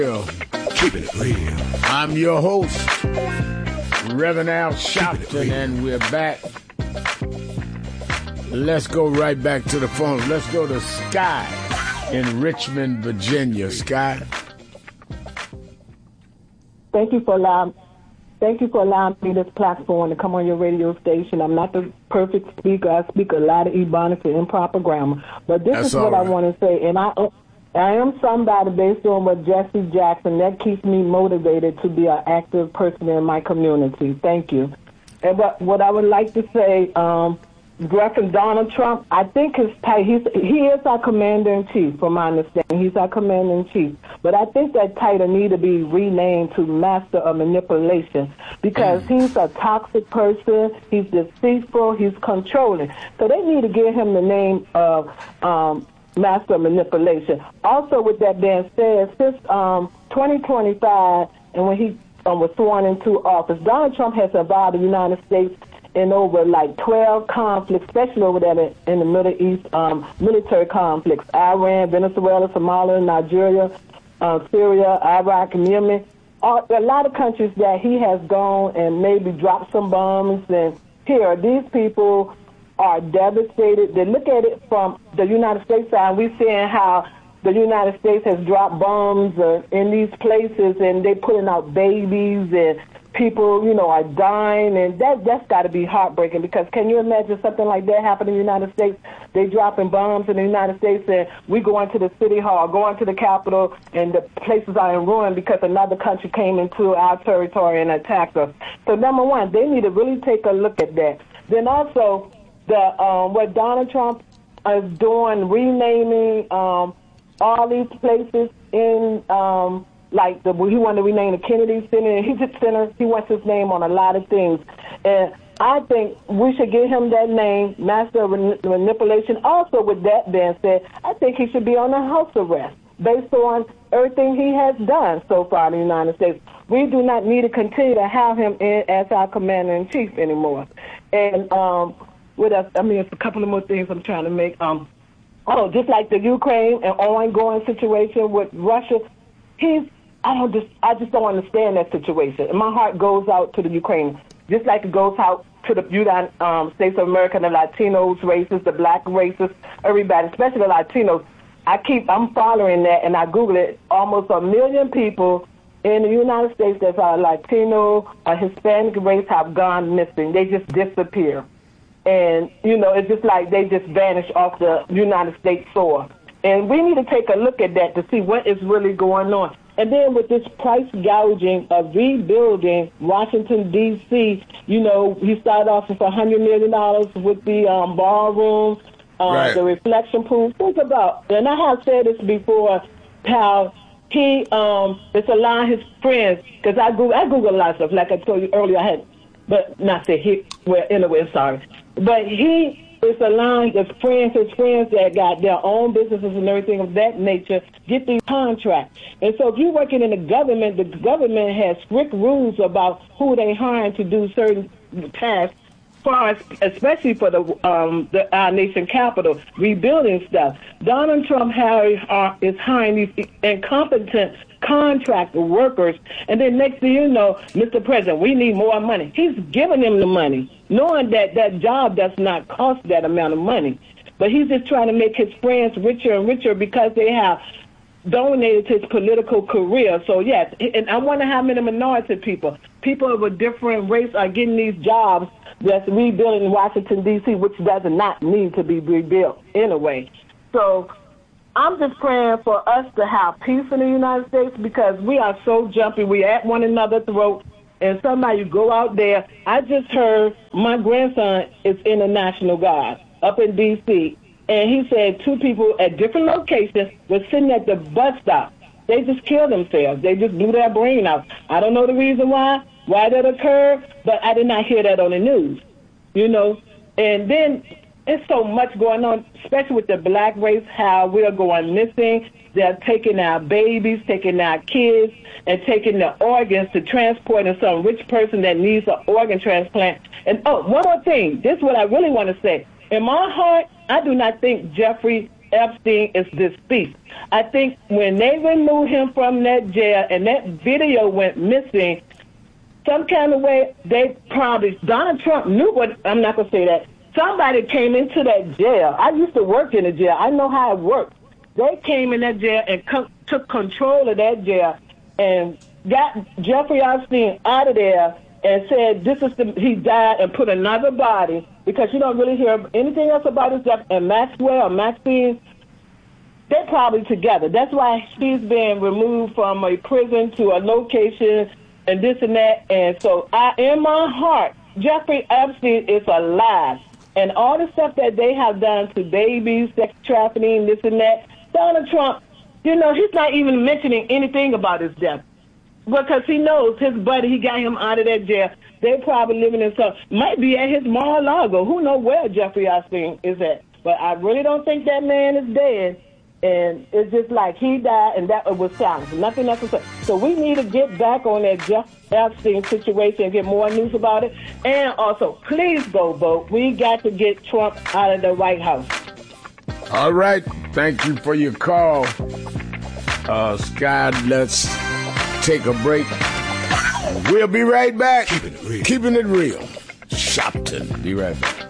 Keeping it real. I'm your host, Reverend Al Sharpton, and we're back. Let's go right back to the phone. Let's go to Sky in Richmond, Virginia. Sky. Thank you for allowing me this platform to come on your radio station. I'm not the perfect speaker. I speak a lot of Ebonics and improper grammar. But this is what I want to say. And I am somebody based on what Jesse Jackson. That keeps me motivated to be an active person in my community. Thank you. And what I would like to say, reference Donald Trump, I think he is our commander-in-chief, from my understanding. He's our commander-in-chief. But I think that title need to be renamed to Master of Manipulation, because he's a toxic person, he's deceitful, he's controlling. So they need to give him the name of Master of Manipulation. Also, with that being said, since 2025, and when he was sworn into office, Donald Trump has survived the United States in over like 12 conflicts, especially over there in the Middle East, military conflicts: Iran, Venezuela, Somalia, Nigeria, Syria, Iraq, and Yemen. A lot of countries that he has gone and maybe dropped some bombs. And here, these people are devastated. They look at it from the United States side. We're seeing how the United States has dropped bombs in these places, and they putting out babies, and people, are dying, and that's got to be heartbreaking, because can you imagine something like that happen in the United States? They dropping bombs in the United States, and we go into the city hall, go into the Capitol, and the places are in ruin because another country came into our territory and attacked us. So number one, they need to really take a look at that. Then also, what Donald Trump is doing, renaming all these places in he wanted to rename the Kennedy Center. He wants his name on a lot of things. And I think we should give him that name, Master of Manipulation. Also, with that being said, I think he should be on a house arrest based on everything he has done so far in the United States. We do not need to continue to have him as our commander-in-chief anymore. And what else? It's a couple of more things I'm trying to make. Just like the Ukraine and ongoing situation with Russia, I just don't understand that situation. And my heart goes out to the Ukraine, just like it goes out to the United States of America, the Latinos races, the black races, everybody, especially the Latinos. I'm following that, and I Google it. Almost 1 million people in the United States that are Latino or Hispanic race have gone missing. They just disappear. And, it's just like they just vanish off the United States soil. And we need to take a look at that to see what is really going on. And then with this price gouging of rebuilding Washington, D.C., he started off with $100 million with the ballroom, the reflection pool. Think about, and I have said this before, how he is allowing his friends, because I Google a lot of stuff, like I told you earlier, But he is allowing his friends that got their own businesses and everything of that nature get these contracts. And so if you're working in the government has strict rules about who they hiring to do certain tasks, especially for our nation capital, rebuilding stuff. Donald Trump is hiring these incompetent contract workers, and then next thing you know, Mr. President, we need more money. He's giving them the money, knowing that that job does not cost that amount of money. But he's just trying to make his friends richer and richer because they have donated his political career. So, yes, and I wonder how many minority people of a different race are getting these jobs that's rebuilding Washington, D.C., which does not need to be rebuilt anyway. So I'm just praying for us to have peace in the United States, because we are so jumpy. We're at one another's throat, and somebody go out there. I just heard my grandson is in the National Guard up in D.C., and he said 2 people at different locations were sitting at the bus stop. They just killed themselves. They just blew their brain out. I don't know the reason why that occurred, but I did not hear that on the news, And then it's so much going on, especially with the black race, how we're going missing. They're taking our babies, taking our kids, and taking the organs to transport to some rich person that needs an organ transplant. And, one more thing. This is what I really want to say. In my heart, I do not think Jeffrey Epstein is deceased. I think when they removed him from that jail and that video went missing, some kind of way, they probably, Donald Trump knew what, I'm not going to say that. Somebody came into that jail. I used to work in the jail. I know how it works. They came in that jail and took control of that jail and got Jeffrey Epstein out of there and said he died, and put another body, because you don't really hear anything else about his death. And Maxine, they're probably together. That's why he's being removed from a prison to a location and this and that. And so in my heart, Jeffrey Epstein is alive. And all the stuff that they have done to babies, sex trafficking, this and that, Donald Trump, he's not even mentioning anything about his death. Because he knows his buddy, he got him out of that jail. They're probably living in might be at his Mar-a-Lago. Who knows where Jeffrey Epstein is at? But I really don't think that man is dead. And it's just like he died, and that was silence. Nothing else to say. So we need to get back on that Jeff Epstein situation and get more news about it. And also, please go vote. We got to get Trump out of the White House. All right. Thank you for your call. Scott, let's take a break. We'll be right back. Keeping it real. Shopton. Be right back.